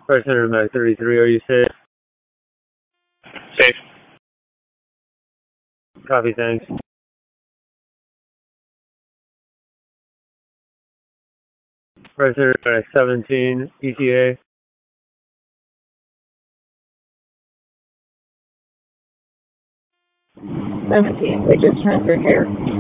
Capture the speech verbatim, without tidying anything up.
First Center Mac thirty-three, are you safe? Safe. Copy, thanks. First Center Mac seventeen, E T A. seventeen, they just transferred here.